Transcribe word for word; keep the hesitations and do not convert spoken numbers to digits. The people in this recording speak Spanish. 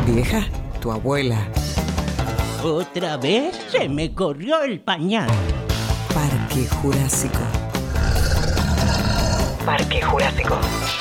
vieja? ¿Tu abuela? Otra vez se me corrió el pañal. Parque Jurásico. Parque Jurásico.